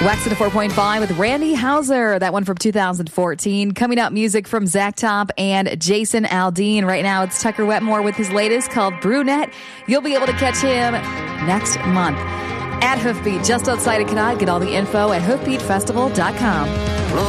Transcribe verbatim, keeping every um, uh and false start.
Wax at a four point five with Randy Houser. That one from two thousand fourteen. Coming up, music from Zach Top and Jason Aldean. Right now, it's Tucker Wetmore with his latest called Brunette. You'll be able to catch him next month at Hoofbeat, just outside of Kanat. Get all the info at hoofbeat festival dot com.